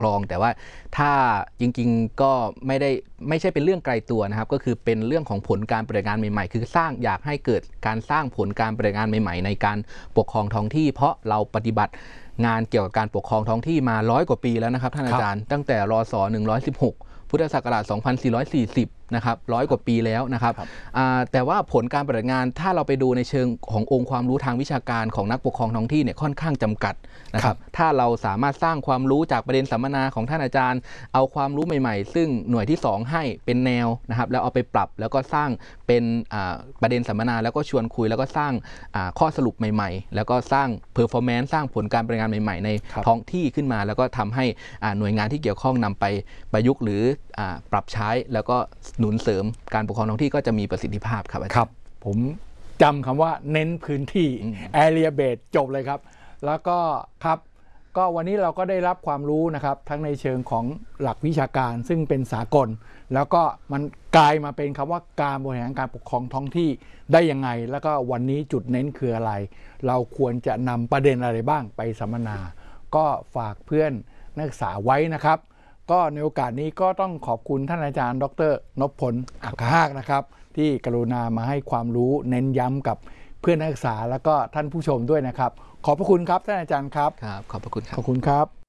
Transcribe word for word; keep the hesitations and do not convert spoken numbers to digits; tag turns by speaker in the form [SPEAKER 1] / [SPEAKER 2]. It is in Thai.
[SPEAKER 1] กรองแต่ว่าถ้าจริงๆก็ไม่ได้ไม่ใช่เป็นเรื่องไกลตัวนะครับก็คือเป็นเรื่องของผลการปฏิบัติงานใหม่ๆคือสร้างอยากให้เกิดการสร้างผลการปฏิบัติงานใหม่ๆในการปกครองท้องที่เพราะเราปฏิบัติงานเกี่ยวกับการปกครองท้องที่มาร้อยกว่าปีแล้วนะครับท่านอาจารย์ตั้งแต่รศหนึ่งร้อยสิบหกพุทธศักราชสองพันสี่ร้อยสี่สิบนะครับร้อยกว่าปีแล้วนะครับแต่ว่าผลการปฏิบัติงานถ้าเราไปดูในเชิงขององค์ความรู้ทางวิชาการของนักปกครองท้องที่เนี่ยค่อนข้างจำกัดนะครับถ้าเราสามารถสร้างความรู้จากประเด็นสัมมนาของท่านอาจารย์เอาความรู้ใหม่ๆซึ่งหน่วยที่สองให้เป็นแนวนะครับแล้วเอาไปปรับแล้วก็สร้างเป็นประเด็นสัมมนาแล้วก็ชวนคุยแล้วก็สร้างข้อสรุปใหม่ๆแล้วก็สร้าง performance สร้างผลการปฏิบัติงานใหม่ๆในท้องที่ขึ้นมาแล้วก็ทำให้หน่วยงานที่เกี่ยวข้องนำไปประยุกต์หรือปรับใช้แล้วก็หนุนเสริมการปกครองท้องที่ก็จะมีประสิทธิภาพครับ
[SPEAKER 2] ครับผมจำคำว่าเน้นพื้นที่ area based จบเลยครับแล้วก็ครับก็วันนี้เราก็ได้รับความรู้นะครับทั้งในเชิงของหลักวิชาการซึ่งเป็นสากลแล้วก็มันกลายมาเป็นคำว่าการบริหารการปกครองท้องที่ได้ยังไงแล้วก็วันนี้จุดเน้นคืออะไรเราควรจะนำประเด็นอะไรบ้างไปสัมมนาก็ฝากเพื่อนนักศึกษาไว้นะครับก็ในโอกาสนี้ก็ต้องขอบคุณท่านอาจารย์ดร.นพพล อัคคหากนะครับที่กรุณามาให้ความรู้เน้นย้ำกับเพื่อนนักศึกษาแล้วก็ท่านผู้ชมด้วยนะครับขอบพระคุณครับท่านอาจารย์ครับ
[SPEAKER 1] ครับขอบพระคุณครับ
[SPEAKER 2] ขอบคุณครับ